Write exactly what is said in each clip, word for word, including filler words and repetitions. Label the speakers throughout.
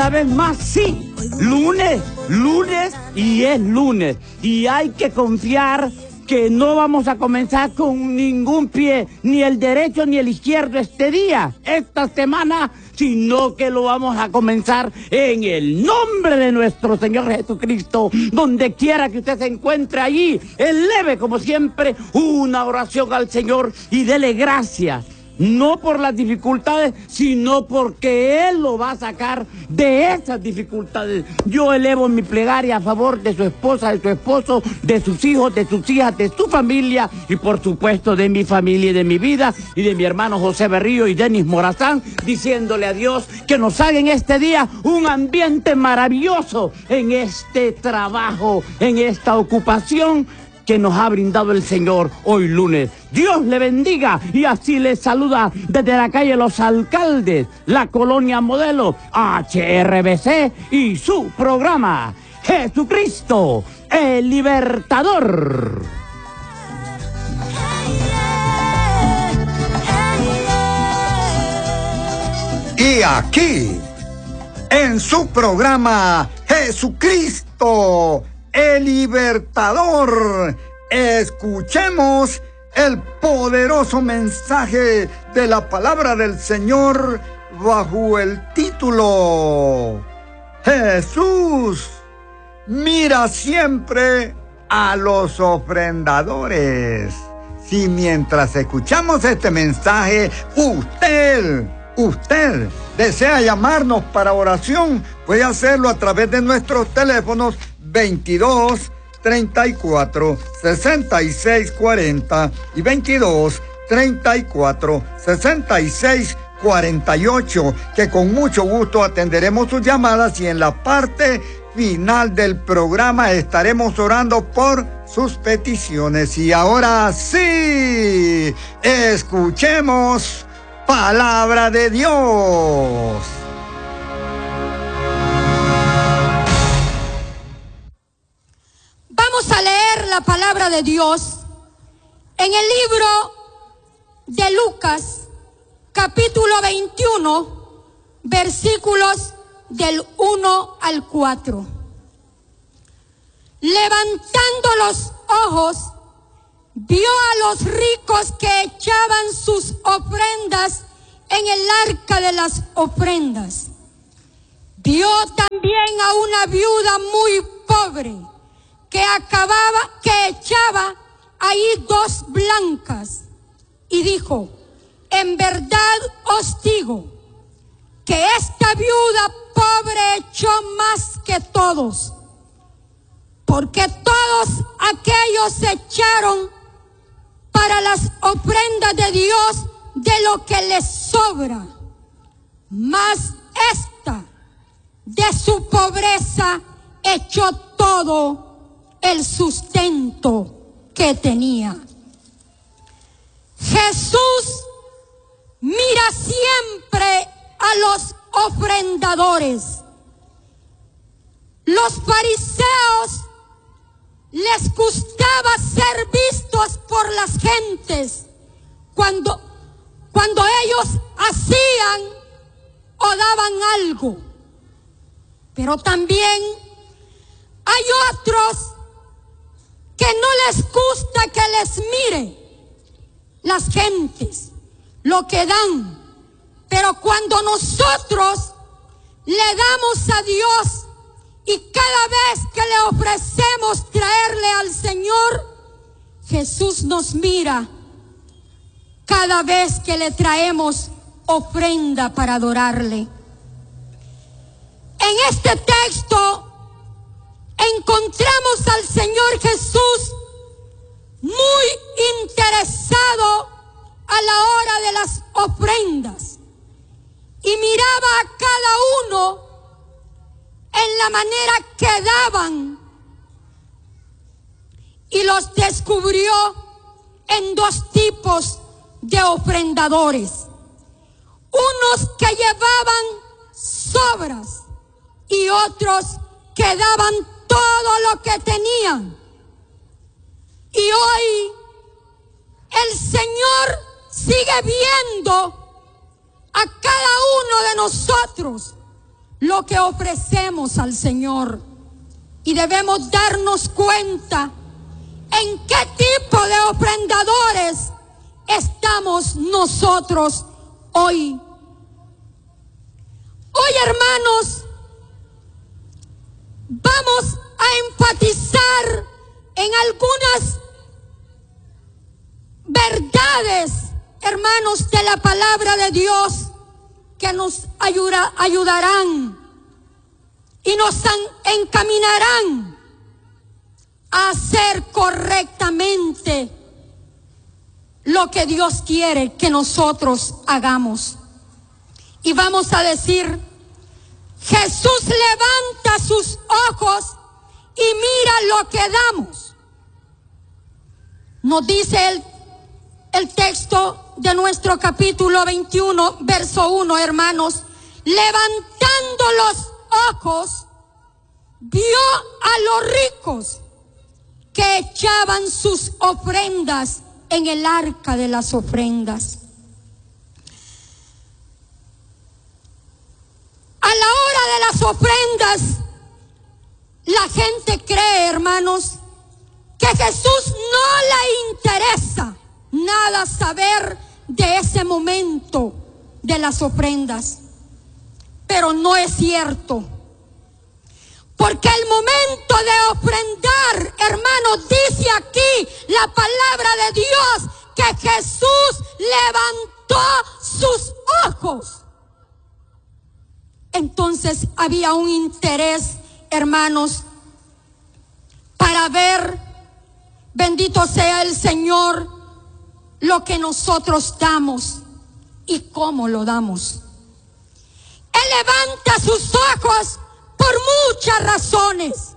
Speaker 1: una vez más, sí, lunes, lunes y es lunes. Y hay que confiar que no vamos a comenzar con ningún pie, ni el derecho ni el izquierdo este día, esta semana, sino que lo vamos a comenzar en el nombre de nuestro Señor Jesucristo. Donde quiera que usted se encuentre allí, eleve como siempre una oración al Señor y dele gracias. No por las dificultades, sino porque Él lo va a sacar de esas dificultades. Yo elevo mi plegaria a favor de su esposa, de su esposo, de sus hijos, de sus hijas, de su familia y por supuesto de mi familia y de mi vida y de mi hermano José Berrío y Denis Morazán, diciéndole a Dios que nos haga en este día un ambiente maravilloso en este trabajo, en esta ocupación que nos ha brindado el Señor hoy lunes. Dios le bendiga y así le saluda desde la calle Los Alcaldes, la colonia Modelo, H R B C y su programa, Jesucristo, el Libertador.
Speaker 2: Y aquí, en su programa, Jesucristo, el Libertador, escuchemos el poderoso mensaje de la palabra del Señor bajo el título Jesús mira siempre a los ofrendadores. Si mientras escuchamos este mensaje, usted, usted desea llamarnos para oración, puede hacerlo a través de nuestros teléfonos veintidós, treinta y cuatro, sesenta y seis cuarenta y veintidós, treinta y cuatro, sesenta y seis cuarenta y ocho, que con mucho gusto atenderemos sus llamadas y en la parte final del programa estaremos orando por sus peticiones. Y ahora sí, escuchemos palabra de Dios.
Speaker 3: Vamos a leer la palabra de Dios en el libro de Lucas, capítulo veintiuno, versículos del uno al cuatro. Levantando los ojos, vio a los ricos que echaban sus ofrendas en el arca de las ofrendas. Vio también a una viuda muy pobre que acababa, que echaba ahí dos blancas, y dijo: en verdad os digo que esta viuda pobre echó más que todos, porque todos aquellos echaron para las ofrendas de Dios de lo que les sobra, mas esta de su pobreza echó todo el sustento que tenía. Jesús mira siempre a los ofrendadores. Los fariseos les gustaba ser vistos por las gentes cuando, cuando ellos hacían o daban algo. Pero también hay otros que no les gusta que les mire las gentes lo que dan. Pero cuando nosotros le damos a Dios y cada vez que le ofrecemos traerle al Señor, Jesús nos mira cada vez que le traemos ofrenda para adorarle. En este texto encontramos al Señor Jesús muy interesado a la hora de las ofrendas y miraba a cada uno en la manera que daban y los descubrió en dos tipos de ofrendadores: unos que llevaban sobras y otros que daban todo lo que tenían. Y hoy el Señor sigue viendo a cada uno de nosotros lo que ofrecemos al Señor. Y debemos darnos cuenta en qué tipo de ofrendadores estamos nosotros hoy. Hoy, hermanos, vamos a enfatizar en algunas verdades, hermanos, de la palabra de Dios que nos ayuda, ayudarán y nos encaminarán a hacer correctamente lo que Dios quiere que nosotros hagamos. Y vamos a decir: Jesús levanta sus ojos y mira lo que damos. Nos dice el, el texto de nuestro capítulo veintiuno, verso uno, hermanos: levantando los ojos, vio a los ricos que echaban sus ofrendas en el arca de las ofrendas. A la hora de las ofrendas, la gente cree, hermanos, que Jesús no le interesa nada saber de ese momento de las ofrendas. Pero no es cierto. Porque el momento de ofrendar, hermanos, dice aquí la palabra de Dios que Jesús levantó sus ojos. Entonces había un interés, hermanos, para ver, bendito sea el Señor, lo que nosotros damos y cómo lo damos. Él levanta sus ojos por muchas razones.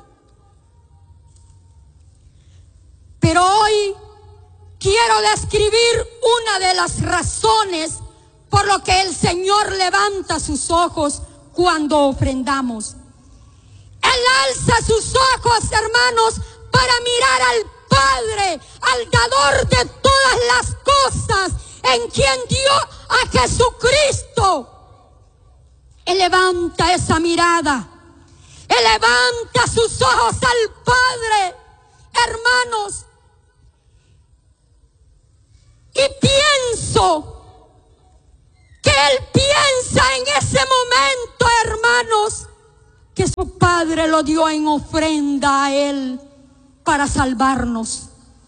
Speaker 3: Pero hoy quiero describir una de las razones por lo que el Señor levanta sus ojos cuando ofrendamos. Él alza sus ojos, hermanos, para mirar al Padre, al dador de todas las cosas, en quien dio a Jesucristo. Él levanta esa mirada. Él levanta sus ojos al Padre, hermanos. Y pienso que Él piensa en ese momento, hermanos, que su Padre lo dio en ofrenda a Él para salvarnos.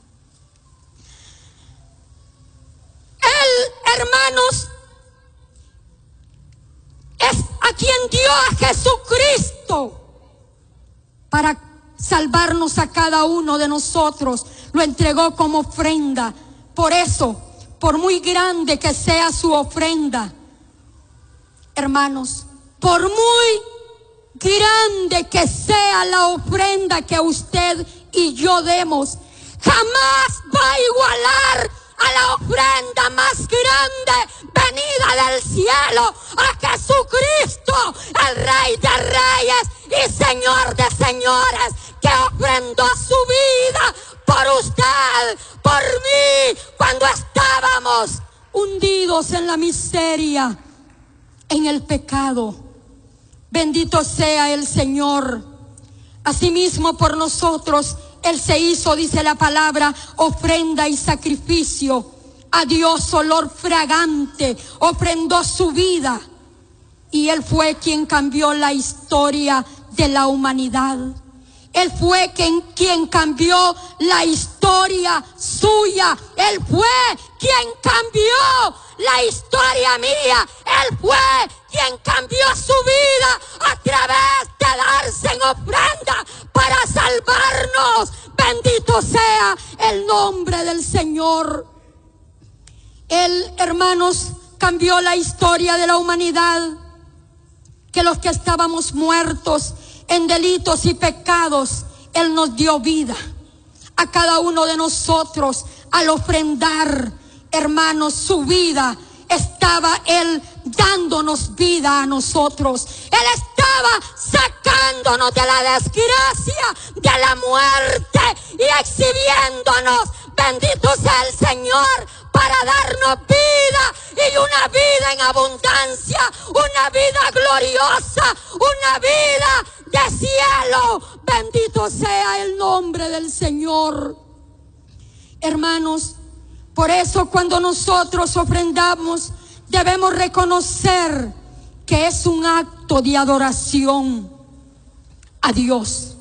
Speaker 3: Él, hermanos, es a quien dio a Jesucristo para salvarnos a cada uno de nosotros. Lo entregó como ofrenda. Por eso, por muy grande que sea su ofrenda, hermanos, por muy grande que sea la ofrenda que usted y yo demos, jamás va a igualar a la ofrenda más grande venida del cielo, a Jesucristo, el Rey de Reyes y Señor de Señores, que ofrendó su vida por usted, por mí, cuando estábamos hundidos en la miseria, en el pecado. Bendito sea el Señor. Asimismo, por nosotros Él se hizo, dice la palabra, ofrenda y sacrificio a Dios, olor fragante. Ofrendó su vida y Él fue quien cambió la historia de la humanidad. Él fue quien, quien cambió la historia suya. Él fue quien cambió la historia mía. Él fue quien cambió su vida a través de darse en ofrenda para salvarnos. Bendito sea el nombre del Señor. Él, hermanos, cambió la historia de la humanidad, que los que estábamos muertos en delitos y pecados, Él nos dio vida a cada uno de nosotros. Al ofrendar, hermanos, su vida, estaba Él dándonos vida a nosotros. Él estaba sacándonos de la desgracia, de la muerte, y exhibiéndonos, bendito sea el Señor, para darnos vida vida y una vida en abundancia, una vida gloriosa, una vida de cielo. Bendito sea el nombre del Señor. Hermanos, por eso cuando nosotros ofrendamos, debemos reconocer que es un acto de adoración a Dios.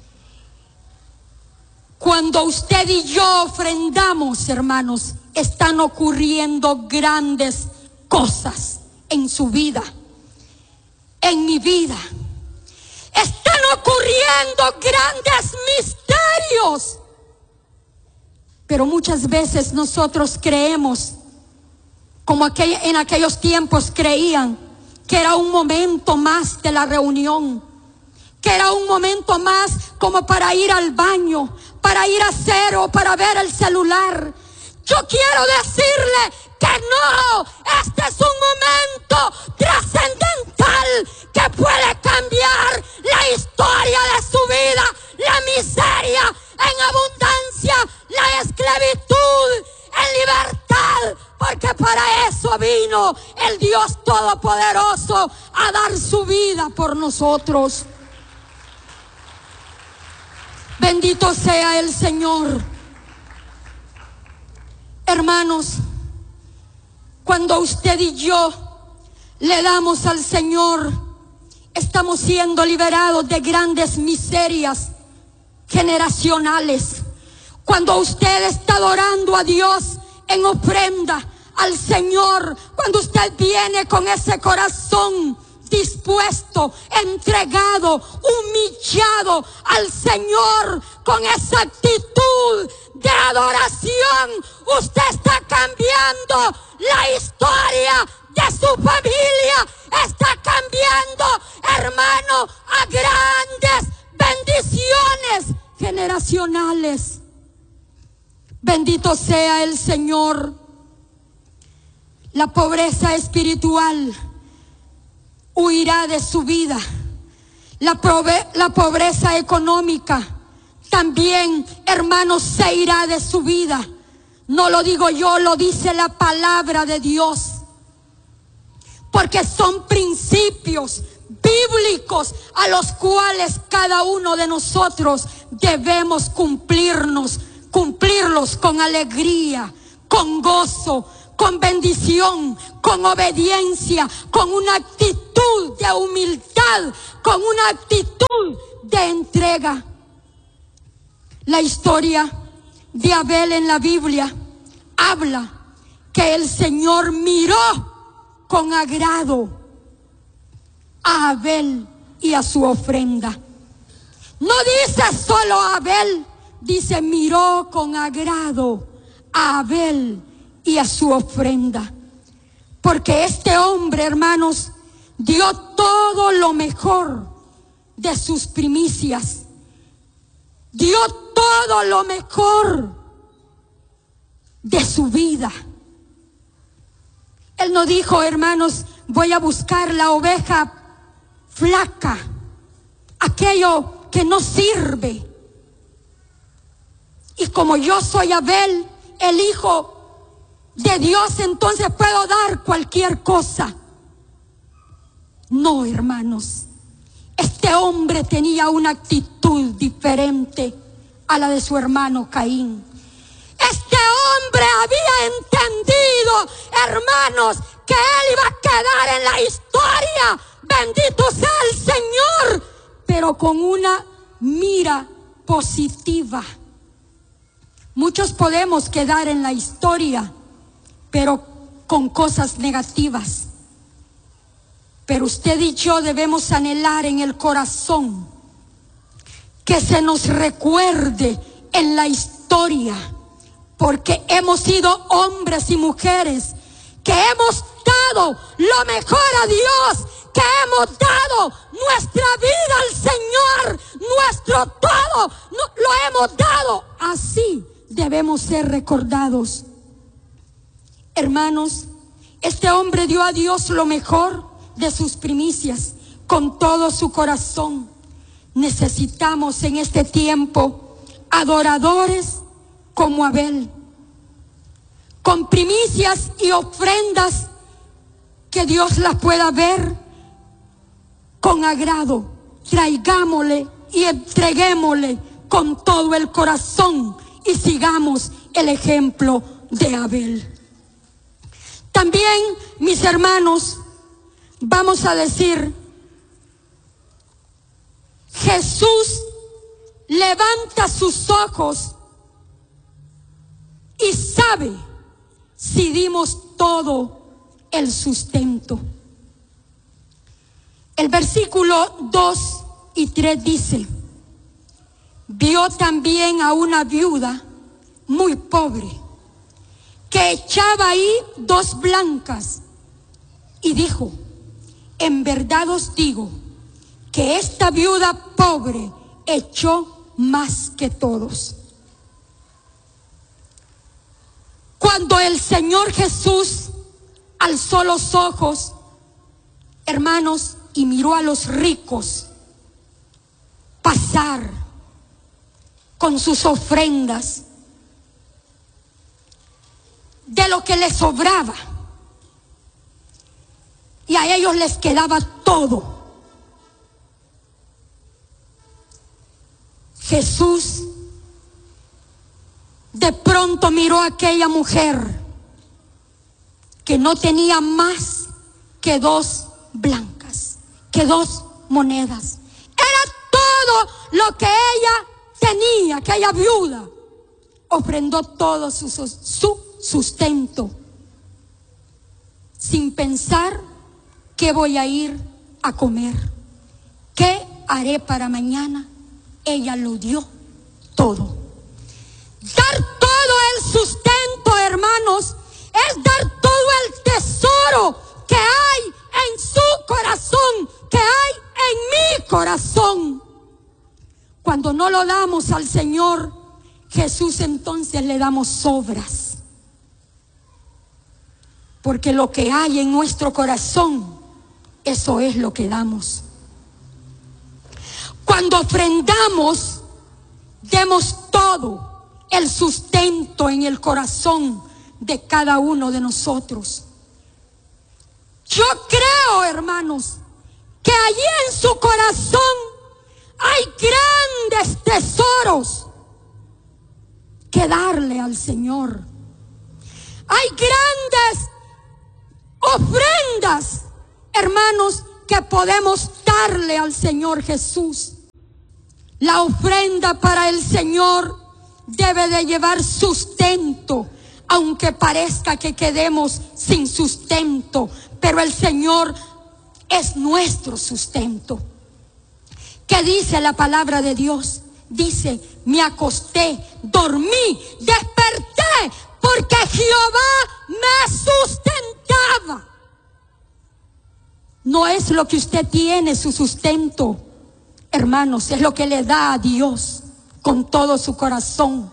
Speaker 3: Cuando usted y yo ofrendamos, hermanos, están ocurriendo grandes cosas en su vida, en mi vida. Están ocurriendo grandes misterios. Pero muchas veces nosotros creemos, como aquel, en aquellos tiempos creían, que era un momento más de la reunión, que era un momento más como para ir al baño, para ir a hacer o para ver el celular. Yo quiero decirle que no, este es un momento trascendental que puede cambiar la historia de su vida, la miseria en abundancia, la esclavitud en libertad, porque para eso vino el Dios Todopoderoso a dar su vida por nosotros. Bendito sea el Señor. Hermanos, cuando usted y yo le damos al Señor, estamos siendo liberados de grandes miserias generacionales. Cuando usted está adorando a Dios en ofrenda al Señor, cuando usted viene con ese corazón dispuesto, entregado, humillado al Señor, con esa actitud de adoración, usted está cambiando la historia de su familia, está cambiando, hermano, a grandes bendiciones generacionales. Bendito sea el Señor. La pobreza espiritual huirá de su vida. La, pobre, la pobreza económica también, hermanos, se irá de su vida. No lo digo yo, lo dice la palabra de Dios. Porque son principios bíblicos a los cuales cada uno de nosotros debemos cumplirnos, cumplirlos con alegría, con gozo, con bendición, con obediencia, con una actitud de humildad, con una actitud de entrega. La historia de Abel en la Biblia habla que el Señor miró con agrado a Abel y a su ofrenda. No dice solo a Abel, dice miró con agrado a Abel y a su ofrenda. Porque este hombre, hermanos, dio todo lo mejor de sus primicias. Dio todo lo mejor de su vida. Él no dijo, hermanos, voy a buscar la oveja flaca, aquello que no sirve. Y como yo soy Abel, el hijo de Dios, entonces puedo dar cualquier cosa. No, hermanos. Este hombre tenía una actitud diferente a la de su hermano Caín. Este hombre había entendido, hermanos, que él iba a quedar en la historia. Bendito sea el Señor, pero con una mira positiva. Muchos podemos quedar en la historia, pero con cosas negativas. Pero usted y yo debemos anhelar en el corazón que se nos recuerde en la historia, porque hemos sido hombres y mujeres que hemos dado lo mejor a Dios, que hemos dado nuestra vida al Señor, nuestro todo lo hemos dado. Así debemos ser recordados. Hermanos, este hombre dio a Dios lo mejor de sus primicias con todo su corazón. Necesitamos en este tiempo adoradores como Abel, con primicias y ofrendas que Dios las pueda ver con agrado. Traigámosle y entreguémosle con todo el corazón y sigamos el ejemplo de Abel. También, mis hermanos, vamos a decir, Jesús levanta sus ojos y sabe si dimos todo el sustento. El versículo dos y tres dice: vio también a una viuda muy pobre que echaba ahí dos blancas y dijo: en verdad os digo que esta viuda pobre echó más que todos. Cuando el Señor Jesús alzó los ojos, hermanos, y miró a los ricos pasar con sus ofrendas de lo que les sobraba, y a ellos les quedaba todo, Jesús de pronto miró a aquella mujer que no tenía más que dos blancas, que dos monedas. Era todo lo que ella tenía, aquella viuda. Ofrendó todo su, su sustento, sin pensar qué voy a ir a comer, qué haré para mañana. Ella lo dio todo. Dar todo el sustento, hermanos, es dar todo el tesoro que hay en su corazón, que hay en mi corazón. Cuando no lo damos al Señor Jesús, entonces le damos sobras, porque lo que hay en nuestro corazón, eso es lo que damos. Cuando ofrendamos, demos todo el sustento en el corazón de cada uno de nosotros. Yo creo, hermanos, que allí en su corazón hay grandes tesoros que darle al Señor. Hay grandes ofrendas, hermanos, que podemos darle al Señor Jesús. La ofrenda para el Señor debe de llevar sustento, aunque parezca que quedemos sin sustento, pero el Señor es nuestro sustento. ¿Qué dice la palabra de Dios? Dice: me acosté, dormí, desperté, porque Jehová me sustentaba. No es lo que usted tiene su sustento, hermanos, es lo que le da a Dios con todo su corazón.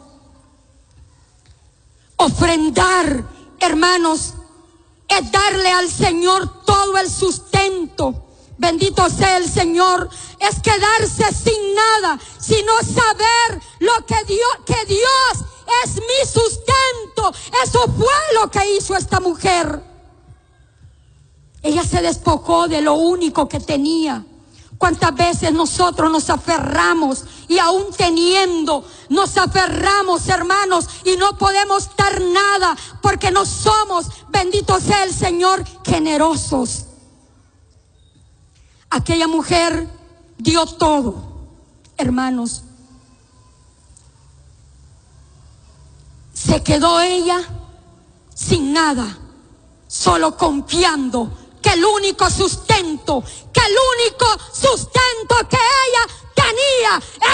Speaker 3: Ofrendar, hermanos, es darle al Señor todo el sustento. Bendito sea el Señor. Es quedarse sin nada, sino saber lo que Dios, que Dios es mi sustento. Eso fue lo que hizo esta mujer. Ella se despojó de lo único que tenía. ¿Cuántas veces nosotros nos aferramos y aún teniendo, nos aferramos, hermanos, y no podemos dar nada porque no somos, bendito sea el Señor, generosos? Aquella mujer dio todo, hermanos. Se quedó ella sin nada, solo confiando que el único sustento, que el único sustento que ella tenía